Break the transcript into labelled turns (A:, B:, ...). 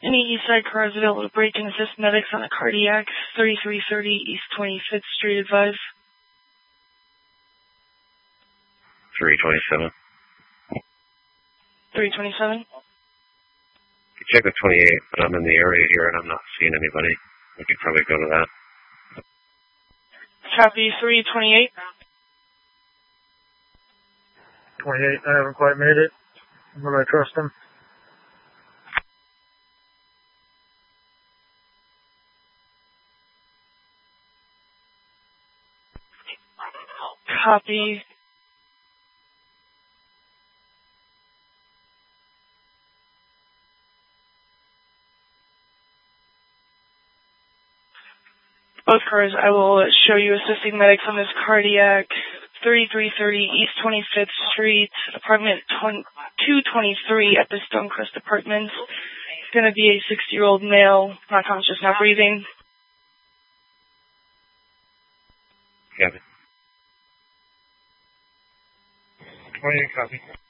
A: Any East Side cars available to break and assist medics on a cardiac, 3330 East 25th Street, advise.
B: 327.
A: 327?
B: Check the 28, but I'm in the area here and I'm not seeing anybody. We could probably go to that.
A: Copy 328.
C: 28, I haven't quite made it, but I trust him.
A: Copy. Both cars, I will show you assisting medics on this cardiac, 3330 East 25th Street, apartment 223 at the Stonecrest Apartments. It's going to be a 60-year-old male, not conscious, not breathing.
B: Copy.
C: 28, copy.